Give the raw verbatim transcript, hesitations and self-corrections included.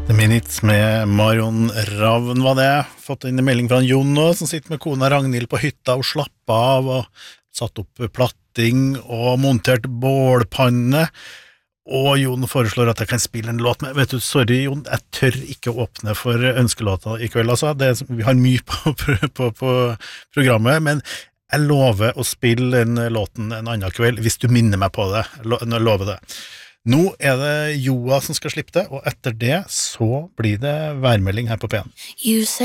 The Minutes med Marion Ravn var det. Fått inn en melding fra Jon nå, som sitter med kona Ragnhild på hytta og slapper av og satt opp platting og montert bålpanne. Og Jon foreslår at jeg kan spille en låt med. Vet du, sorry Jon, jeg tør ikke å åpne for ønskelåter i kveld, altså. Det, vi har mye på, på, på programmet, men jeg lover å spille den låten en annen kveld, hvis du minner meg på det. Jeg lover det. Nå er det Joa som skal slippe det, og etter det så blir det værmelding her på P en.